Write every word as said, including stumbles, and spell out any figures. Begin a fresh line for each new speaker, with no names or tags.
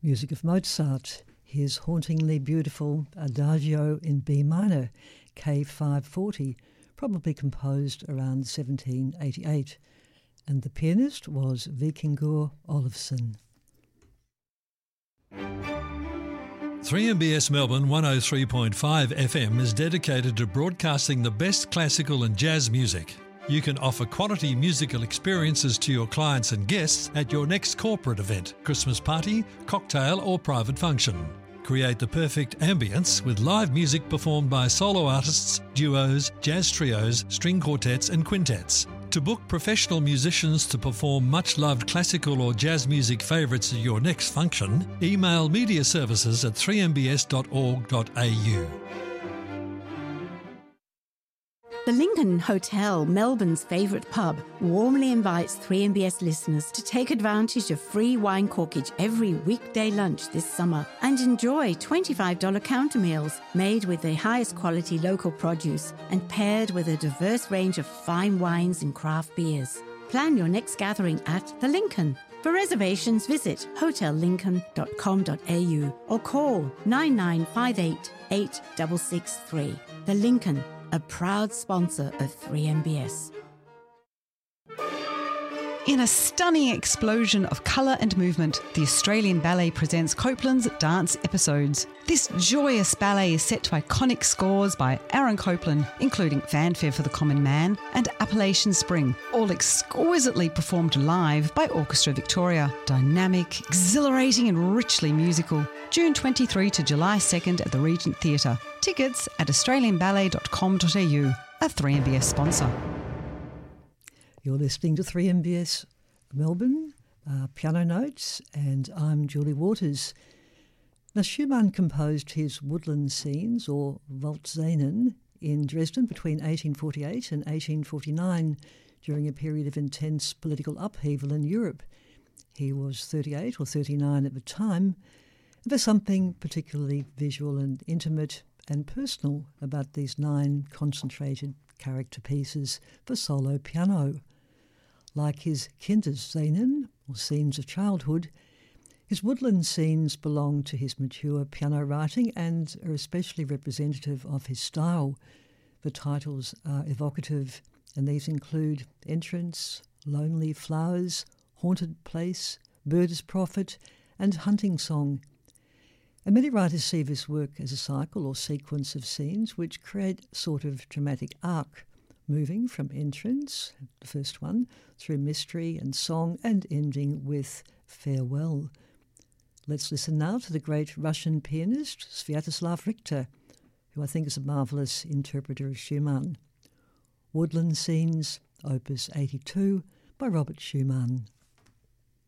Music of Mozart, his hauntingly beautiful Adagio in B minor, K five forty, probably composed around seventeen eighty-eight. And the pianist was Vikingur Olafsson.
three M B S Melbourne one oh three point five F M is dedicated to broadcasting the best classical and jazz music. You can offer quality musical experiences to your clients and guests at your next corporate event, Christmas party, cocktail or private function. Create the perfect ambience with live music performed by solo artists, duos, jazz trios, string quartets and quintets. To book professional musicians to perform much-loved classical or jazz music favourites at your next function, email media services at three m b s dot org dot a u.
The Lincoln Hotel, Melbourne's favourite pub, warmly invites three M B S listeners to take advantage of free wine corkage every weekday lunch this summer and enjoy twenty-five dollars counter meals made with the highest quality local produce and paired with a diverse range of fine wines and craft beers. Plan your next gathering at The Lincoln. For reservations, visit hotel lincoln dot com dot a u or call nine nine five eight, eight six six three. The Lincoln, a proud sponsor of three M B S.
In a stunning explosion of colour and movement, the Australian Ballet presents Copeland's Dance Episodes. This joyous ballet is set to iconic scores by Aaron Copland, including Fanfare for the Common Man and Appalachian Spring, all exquisitely performed live by Orchestra Victoria. Dynamic, exhilarating and richly musical. June twenty-third to July second at the Regent Theatre. Tickets at australian ballet dot com dot a u, a three M B S sponsor.
You're listening to three M B S Melbourne, uh, Piano Notes, and I'm Julie Waters. Now, Schumann composed his Woodland Scenes, or Waldscenen, in Dresden between eighteen forty-eight and eighteen forty-nine during a period of intense political upheaval in Europe. He was thirty-eight or thirty-nine at the time. There's something particularly visual and intimate and personal about these nine concentrated character pieces for solo piano. Like his Kinderscenen, or Scenes of Childhood, his Woodland Scenes belong to his mature piano writing and are especially representative of his style. The titles are evocative, and these include Entrance, Lonely Flowers, Haunted Place, Bird as Prophet, and Hunting Song. And many writers see this work as a cycle or sequence of scenes which create a sort of dramatic arc, moving from entrance, the first one, through mystery and song, and ending with farewell. Let's listen now to the great Russian pianist Sviatoslav Richter, who I think is a marvellous interpreter of Schumann. Woodland Scenes, Opus eighty-two, by Robert Schumann.